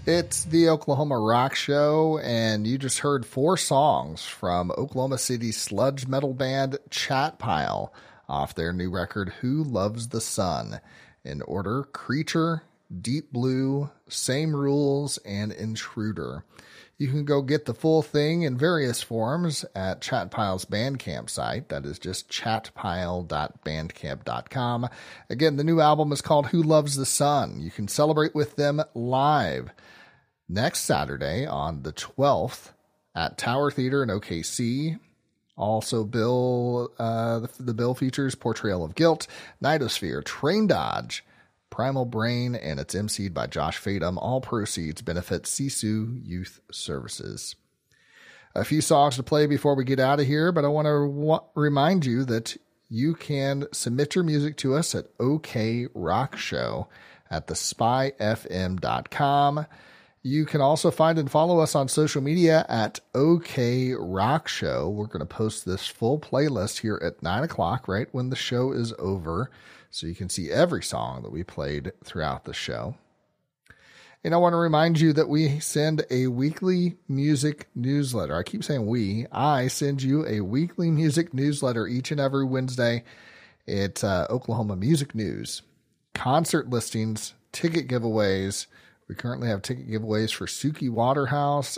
It's the Oklahoma Rock Show, and you just heard 4 songs from Oklahoma City's sludge metal band Chat Pile off their new record, Who Loves the Sun? In order, Creature, Deep Blue, Same Rules, and Intruder. You can go get the full thing in various forms at Chat Pile's Bandcamp site. That is just chatpile.bandcamp.com. Again, the new album is called Who Loves the Sun? You can celebrate with them live next Saturday on the 12th at Tower Theater in OKC. Also, the bill features Portrayal of Guilt, Nightosphere, Train Dodge, Primal Brain, and it's emceed by Josh Fadum. All proceeds benefit Sisu Youth Services. A few songs to play before we get out of here, but I want to remind you that you can submit your music to us at OK Rock Show at thespyfm.com. You can also find and follow us on social media at OK Rock Show. We're going to post this full playlist here at 9 o'clock, right when the show is over, so you can see every song that we played throughout the show. And I want to remind you that we send a weekly music newsletter. I keep saying we. I send you a weekly music newsletter each and every Wednesday. It's Oklahoma Music News, concert listings, ticket giveaways. We currently have ticket giveaways for Suki Waterhouse